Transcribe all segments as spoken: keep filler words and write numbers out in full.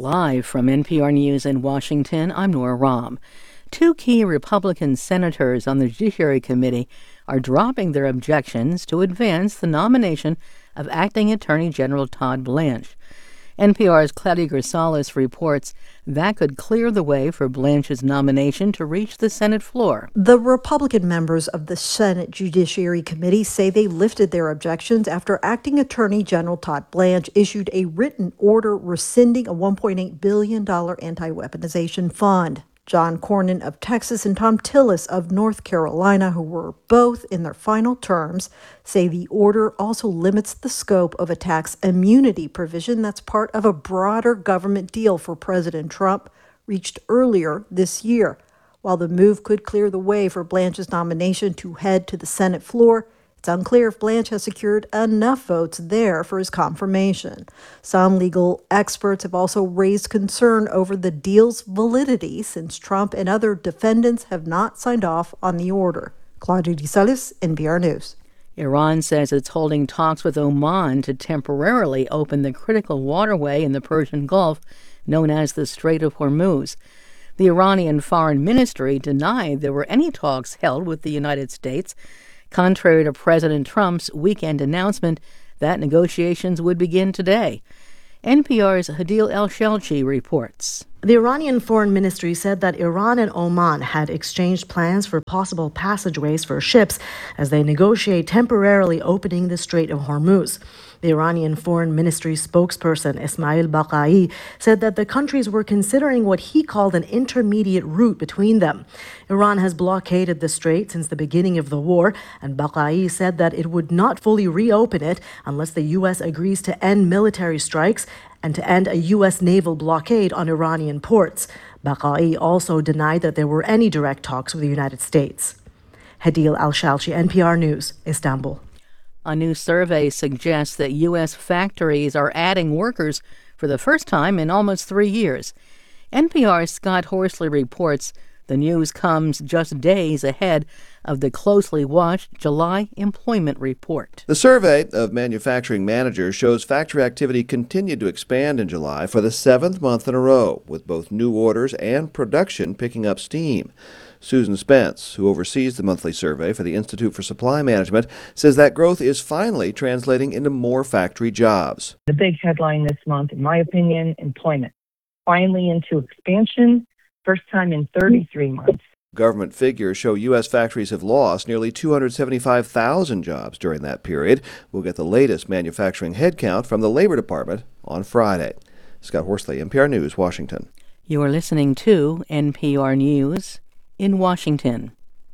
Live from N P R News in Washington, I'm Nora Rahm. Two key Republican senators on the Judiciary Committee are dropping their objections to advance the nomination of Acting Attorney General Todd Blanche. N P R's Claudia Grisales reports that could clear the way for Blanche's nomination to reach the Senate floor. The Republican members of the Senate Judiciary Committee say they lifted their objections after Acting Attorney General Todd Blanche issued a written order rescinding a one point eight billion dollars anti-weaponization fund. John Cornyn of Texas and Thom Tillis of North Carolina, who were both in their final terms, say the order also limits the scope of a tax immunity provision that's part of a broader government deal for President Trump reached earlier this year. While the move could clear the way for Blanche's nomination to head to the Senate floor, it's unclear if Blanche has secured enough votes there for his confirmation. Some legal experts have also raised concern over the deal's validity since Trump and other defendants have not signed off on the order. Claudia Grisales, N P R News. Iran says it's holding talks with Oman to temporarily open the critical waterway in the Persian Gulf known as the Strait of Hormuz. The Iranian Foreign Ministry denied there were any talks held with the United States, contrary to President Trump's weekend announcement that negotiations would begin today. N P R's Hadil El-Shelchi reports. The Iranian Foreign Ministry said that Iran and Oman had exchanged plans for possible passageways for ships as they negotiate temporarily opening the Strait of Hormuz. The Iranian Foreign Ministry spokesperson Ismail Baqai said that the countries were considering what he called an intermediate route between them. Iran has blockaded the strait since the beginning of the war, and Baqai said that it would not fully reopen it unless the U S agrees to end military strikes and to end a U S naval blockade on Iranian ports. Baqai also denied that there were any direct talks with the United States. Hadil El-Shelchi, N P R News, Istanbul. A new survey suggests that U S factories are adding workers for the first time in almost three years. N P R's Scott Horsley reports the news comes just days ahead of the closely watched July employment report. The survey of manufacturing managers shows factory activity continued to expand in July for the seventh month in a row, with both new orders and production picking up steam. Susan Spence, who oversees the monthly survey for the Institute for Supply Management, says that growth is finally translating into more factory jobs. The big headline this month, in my opinion, employment. Finally into expansion, first time in thirty-three months. Government figures show U S factories have lost nearly two hundred seventy-five thousand jobs during that period. We'll get the latest manufacturing headcount from the Labor Department on Friday. Scott Horsley, N P R News, Washington. You are listening to N P R News in Washington.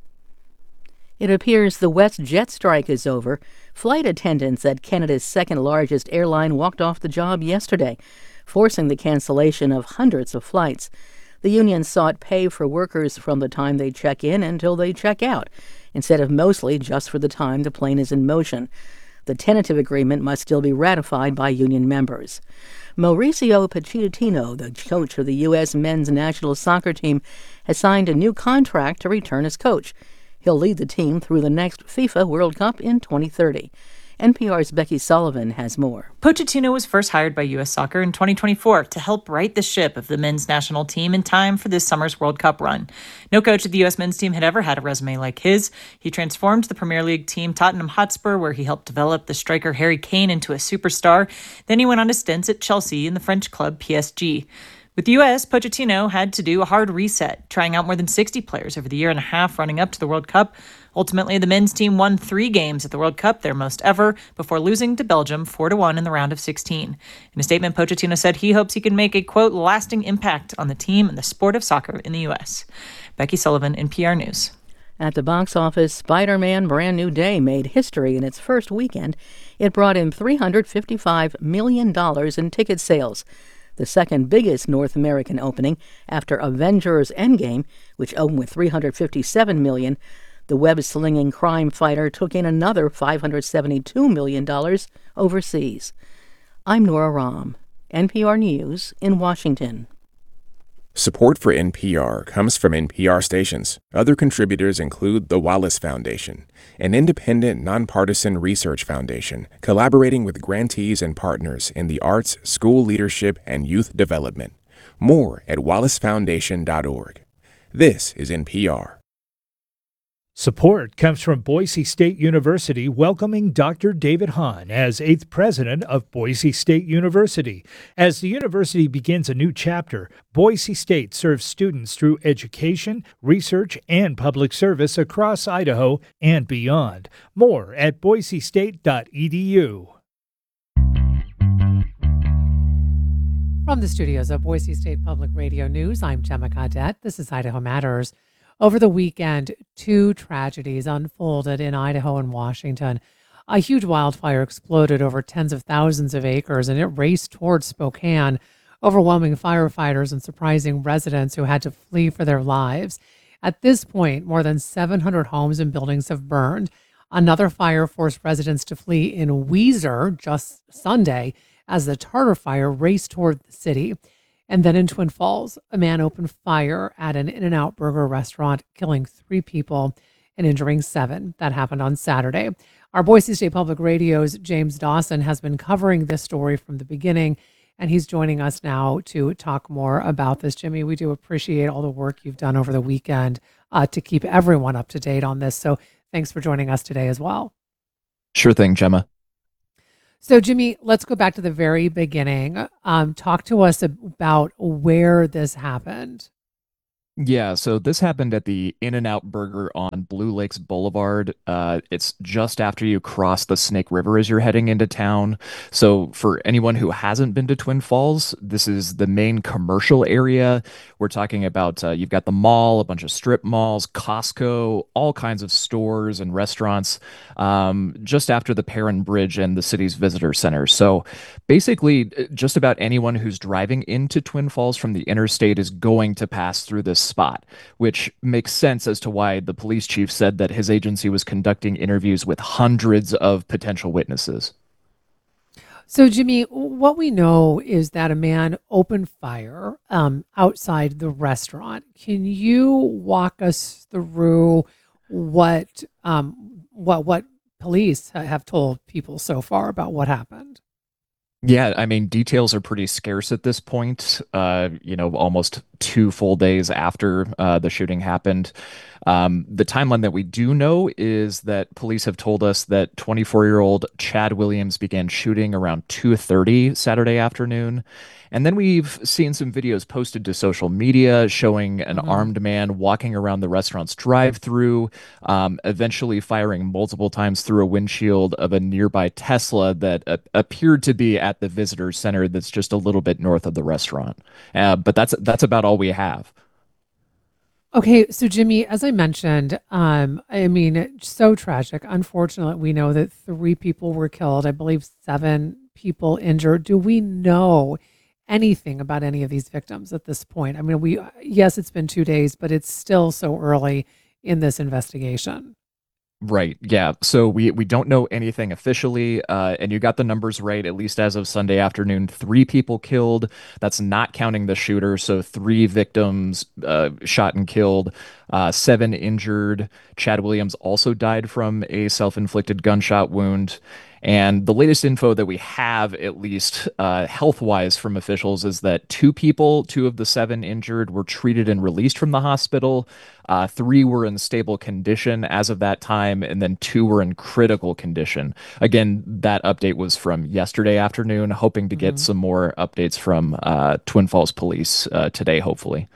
It appears the WestJet strike is over. Flight attendants at Canada's second-largest airline walked off the job yesterday, forcing the cancellation of hundreds of flights. The union sought pay for workers from the time they check in until they check out, instead of mostly just for the time the plane is in motion. The tentative agreement must still be ratified by union members. Mauricio Pochettino, the coach of the U S men's national soccer team, has signed a new contract to return as coach. He'll lead the team through the next FIFA World Cup in twenty thirty. N P R's Becky Sullivan has more. Pochettino was first hired by U S Soccer in twenty twenty-four to help right the ship of the men's national team in time for this summer's World Cup run. No coach of the U S men's team had ever had a resume like his. He transformed the Premier League team Tottenham Hotspur, where he helped develop the striker Harry Kane into a superstar. Then he went on to stints at Chelsea and the French club P S G. With the U S, Pochettino had to do a hard reset, trying out more than sixty players over the year and a half running up to the World Cup. Ultimately, the men's team won three games at the World Cup, their most ever, before losing to Belgium four to one in the round of sixteen. In a statement, Pochettino said he hopes he can make a, quote, lasting impact on the team and the sport of soccer in the U S. Becky Sullivan, N P R News. At the box office, Spider-Man Brand New Day made history in its first weekend. It brought in three hundred fifty-five million dollars in ticket sales, the second biggest North American opening after Avengers Endgame, which opened with three hundred fifty-seven million dollars. The web-slinging crime fighter took in another five hundred seventy-two million dollars overseas. I'm Nora Rahm, N P R News in Washington. Support for N P R comes from N P R stations. Other contributors include the Wallace Foundation, an independent, nonpartisan research foundation collaborating with grantees and partners in the arts, school leadership, and youth development. More at wallace foundation dot org. This is N P R. Support comes from Boise State University welcoming Doctor David Hahn as eighth president of Boise State University. As the university begins a new chapter, Boise State serves students through education, research, and public service across Idaho and beyond. More at boise state dot e d u. From the studios of Boise State Public Radio News, I'm Gemma Cadet. This is Idaho Matters. Over the weekend, two tragedies unfolded in Idaho and Washington. A huge wildfire exploded over tens of thousands of acres, and it raced towards Spokane, overwhelming firefighters and surprising residents who had to flee for their lives. At this point, more than seven hundred homes and buildings have burned. Another fire forced residents to flee in Weiser just Sunday as the Tartar Fire raced toward the city. And then in Twin Falls, a man opened fire at an In-N-Out Burger restaurant, killing three people and injuring seven. That happened on Saturday. Our Boise State Public Radio's James Dawson has been covering this story from the beginning, and he's joining us now to talk more about this. Jimmy, we do appreciate all the work you've done over the weekend uh, to keep everyone up to date on this. So thanks for joining us today as well. Sure thing, Gemma. So, Jimmy, let's go back to the very beginning. Um, talk to us about where this happened. Yeah, so this happened at the In-N-Out Burger on Blue Lakes Boulevard. Uh, it's just after you cross the Snake River as you're heading into town. So for anyone who hasn't been to Twin Falls, this is the main commercial area. We're talking about, uh, you've got the mall, a bunch of strip malls, Costco, all kinds of stores and restaurants, um, just after the Perrin Bridge and the city's visitor center. So basically, just about anyone who's driving into Twin Falls from the interstate is going to pass through this spot, which makes sense as to why the police chief said that his agency was conducting interviews with hundreds of potential witnesses. So, Jimmy, what we know is that a man opened fire um, outside the restaurant. Can you walk us through what um, what what police have told people so far about what happened? Yeah, I mean, details are pretty scarce at this point, uh, you know, almost two full days after uh, the shooting happened. Um, the timeline that we do know is that police have told us that twenty-four-year-old Chad Williams began shooting around two thirty Saturday afternoon. And then we've seen some videos posted to social media showing an mm-hmm. armed man walking around the restaurant's drive-through, um, eventually firing multiple times through a windshield of a nearby Tesla that uh, appeared to be at the visitor center that's just a little bit north of the restaurant. Uh, but that's that's about all we have. Okay, so Jimmy, as I mentioned, um, I mean, it's so tragic. Unfortunately, we know that three people were killed. I believe seven people injured. Do we know anything about any of these victims at this point? I mean, we yes, it's been two days, but it's still so early in this investigation. Right. Yeah. So we, we don't know anything officially, uh, and you got the numbers right, at least as of Sunday afternoon. Three people killed. That's not counting the shooter. So three victims uh, shot and killed, uh, seven injured. Chad Williams also died from a self-inflicted gunshot wound. And the latest info that we have, at least uh, health-wise from officials, is that two people, two of the seven injured, were treated and released from the hospital. Uh, three were in stable condition as of that time, and then two were in critical condition. Again, that update was from yesterday afternoon, hoping to get mm-hmm. some more updates from uh, Twin Falls Police uh, today, hopefully.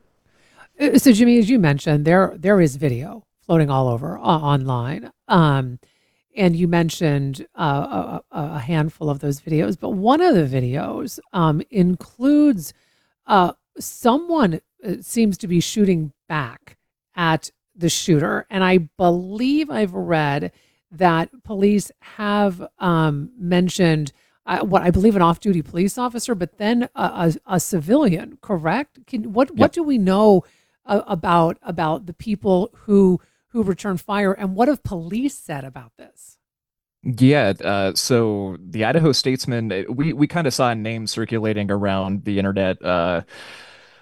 So, Jimmy, as you mentioned, there there is video floating all over uh, online. Um And you mentioned uh, a, a handful of those videos, but one of the videos um, includes uh, someone uh, seems to be shooting back at the shooter. And I believe I've read that police have um, mentioned uh, what I believe an off-duty police officer, but then a, a, a civilian, correct? Can, what, what do we know uh, about about the people who who returned fire, and what have police said about this? Yeah, uh, so the Idaho Statesman, we, we kind of saw a name circulating around the internet uh,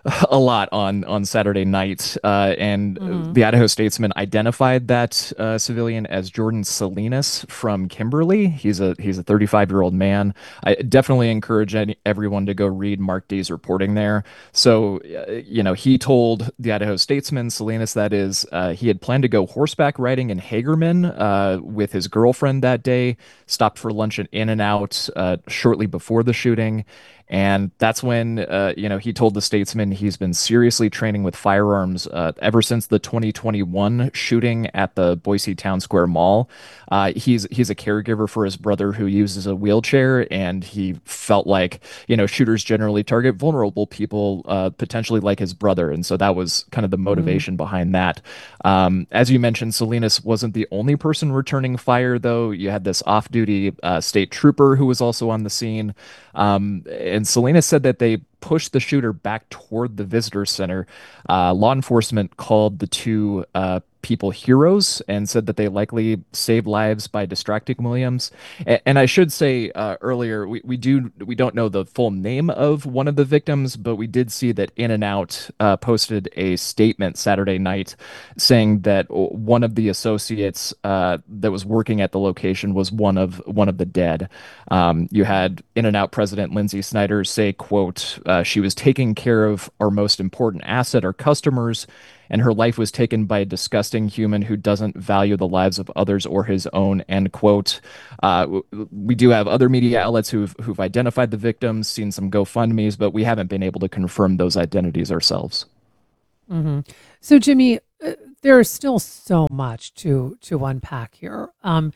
a lot on on Saturday night, uh, and Mhm. the Idaho Statesman identified that uh, civilian as Jordan Salinas from Kimberly. He's a he's a thirty-five year old man. I definitely encourage any, everyone to go read Mark D's reporting there. So, uh, you know, he told the Idaho Statesman, Salinas, that is, uh, he had planned to go horseback riding in Hagerman uh, with his girlfriend that day. Stopped for lunch at In-N-Out uh, shortly before the shooting. And that's when, uh, you know, he told the Statesman he's been seriously training with firearms uh, ever since the twenty twenty-one shooting at the Boise Town Square Mall. Uh, he's he's a caregiver for his brother who uses a wheelchair, and he felt like, you know, shooters generally target vulnerable people, uh, potentially like his brother. And so that was kind of the motivation mm-hmm. behind that. Um, as you mentioned, Salinas wasn't the only person returning fire, though. You had this off-duty uh, state trooper who was also on the scene. Um, and Salinas said that they pushed the shooter back toward the visitor center. Uh, law enforcement called the two uh, people heroes and said that they likely saved lives by distracting Williams. And, and I should say uh, earlier, we, we do we don't know the full name of one of the victims, but we did see that In-N-Out uh, posted a statement Saturday night saying that one of the associates uh, that was working at the location was one of one of the dead. Um, you had In-N-Out president Lindsay Snyder say, quote, uh, she was taking care of our most important asset, our customers, and her life was taken by a disgusting human who doesn't value the lives of others or his own, end quote. Uh, we do have other media outlets who've, who've identified the victims, seen some GoFundMes, but we haven't been able to confirm those identities ourselves. Mm-hmm. So, Jimmy, uh, there is still so much to to unpack here. Um,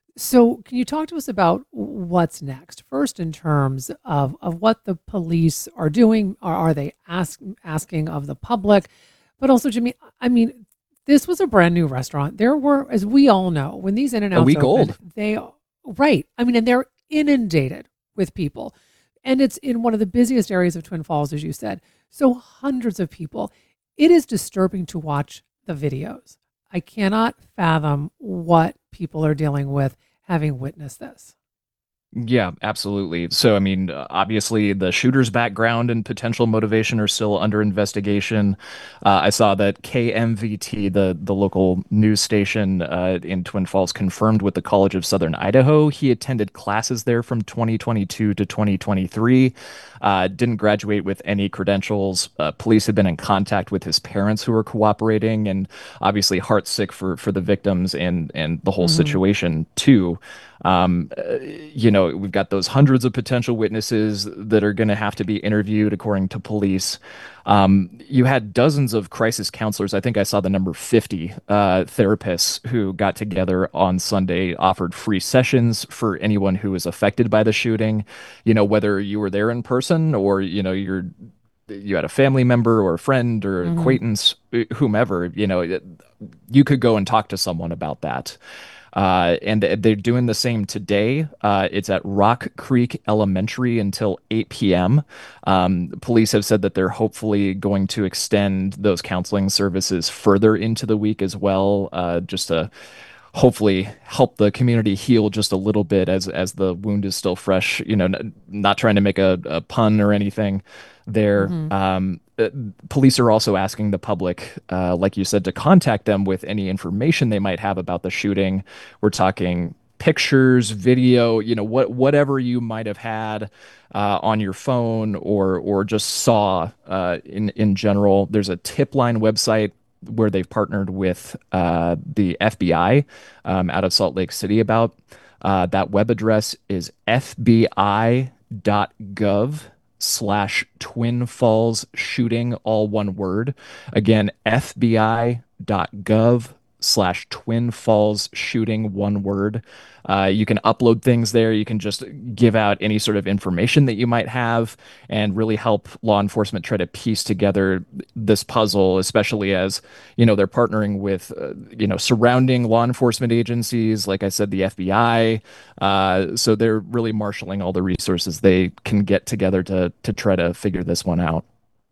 so can you talk to us about what's next? First, in terms of, of what the police are doing, or are they ask, asking of the public? But also, Jimmy, I mean, this was a brand new restaurant. There were, as we all know, when these In-N-Outs a week opened, old. They, right. I mean, and they're inundated with people. And it's in one of the busiest areas of Twin Falls, as you said. So hundreds of people. It is disturbing to watch the videos. I cannot fathom what people are dealing with having witnessed this. Yeah, absolutely. So, I mean, uh, obviously, the shooter's background and potential motivation are still under investigation. Uh, I saw that K M V T, the the local news station uh, in Twin Falls, confirmed with the College of Southern Idaho he attended classes there from twenty twenty-two to twenty twenty-three. Uh, didn't graduate with any credentials. Uh, police had been in contact with his parents who were cooperating, and obviously heartsick for for the victims and and the whole mm-hmm. situation too. Um, uh, you know, we've got those hundreds of potential witnesses that are going to have to be interviewed, according to police. Um, you had dozens of crisis counselors. I think I saw the number fifty uh, therapists who got together on Sunday, offered free sessions for anyone who was affected by the shooting. You know, whether you were there in person or, you know, you're you had a family member or a friend or mm-hmm. acquaintance, whomever, you know, you could go and talk to someone about that. Uh, and they're doing the same today. Uh, it's at Rock Creek Elementary until eight p.m. Um, police have said that they're hopefully going to extend those counseling services further into the week as well, uh, just to hopefully help the community heal just a little bit as as the wound is still fresh. You know, n- not trying to make a, a pun or anything there. Mm-hmm. Um, uh, police are also asking the public, uh, like you said, to contact them with any information they might have about the shooting. We're talking pictures, video, you know, what whatever you might have had uh, on your phone or or just saw uh, in in general. There's a tip line website where they've partnered with uh, the F B I um, out of Salt Lake City about. Uh, that web address is f b i dot gov slash Twin Falls shooting, all one word. Again, f b i dot gov slash Twin Falls shooting, one word. Uh, you can upload things there. You can just give out any sort of information that you might have and really help law enforcement try to piece together this puzzle, especially as, you know, they're partnering with, uh, you know, surrounding law enforcement agencies, like I said, the F B I. Uh, so they're really marshaling all the resources they can get together to to try to figure this one out.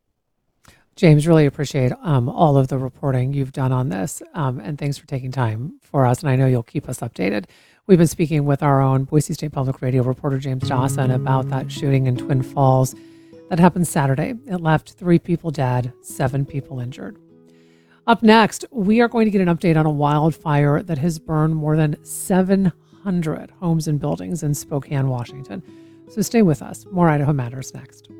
James, really appreciate um, all of the reporting you've done on this, um, and thanks for taking time for us. And I know you'll keep us updated. We've been speaking with our own Boise State Public Radio reporter, James Dawson, about that shooting in Twin Falls. That happened Saturday. It left three people dead, seven people injured. Up next, we are going to get an update on a wildfire that has burned more than seven hundred homes and buildings in Spokane, Washington. So stay with us. More Idaho Matters next.